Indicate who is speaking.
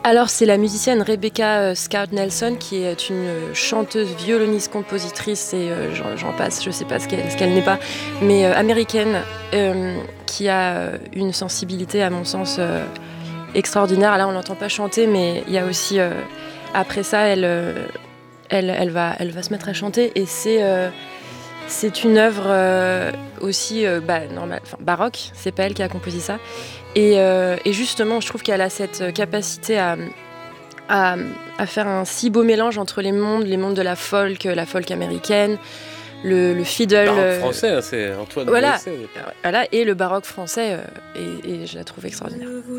Speaker 1: Alors, c'est la musicienne Rebecca Scout Nelson, qui est une chanteuse, violoniste, compositrice et j'en passe, je sais pas ce qu'elle n'est pas, mais américaine, qui a une sensibilité, à mon sens, extraordinaire. Là, on l'entend pas chanter, mais il y a aussi, après ça, elle va se mettre à chanter et c'est une œuvre aussi baroque, c'est pas elle qui a composé ça. Et justement, je trouve qu'elle a cette capacité à, à faire un si beau mélange entre les mondes de la folk américaine, le fiddle.
Speaker 2: Baroque français, hein, c'est Antoine
Speaker 1: Voilà,
Speaker 2: Boisset.
Speaker 1: voilà, et le baroque français, et je la trouve extraordinaire.
Speaker 3: Je